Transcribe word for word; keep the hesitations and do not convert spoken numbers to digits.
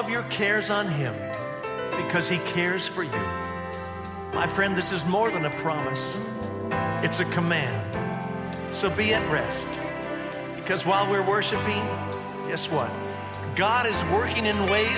of your cares on him because he cares for you. My friend, this is more than a promise. It's a command. So be at rest. Because while we're worshiping, guess what? God is working in ways